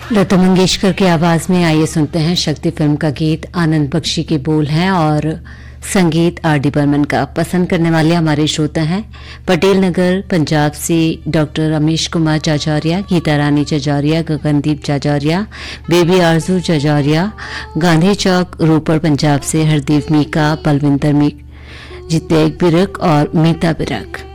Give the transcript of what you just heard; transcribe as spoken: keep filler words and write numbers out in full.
लता मंगेशकर की आवाज में आइए सुनते हैं शक्ति फिल्म का गीत। आनंद बख्शी के बोल हैं और संगीत आर डी बर्मन का। पसंद करने वाले हमारे श्रोता हैं पटेल नगर पंजाब से डॉक्टर रमेश कुमार चाचारिया, गीता रानी चाचारिया, गगनदीप चाचारिया, बेबी आरजू चाचारिया, गांधी चौक रोपड़ पंजाब से हरदीप मीका, बलविंदर मीक, जितेक बिरक और मीता बिरक।